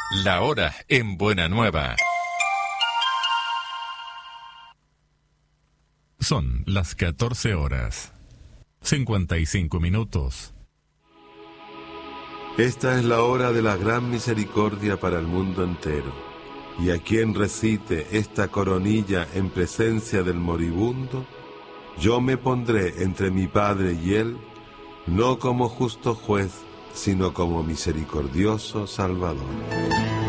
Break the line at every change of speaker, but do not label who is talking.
La hora en Buena Nueva. Son las 14 horas, 55 minutos.
Esta es la hora de la gran misericordia para el mundo entero. Y a quien recite esta coronilla en presencia del moribundo, yo me pondré entre mi Padre y él, no como justo juez, sino como misericordioso Salvador.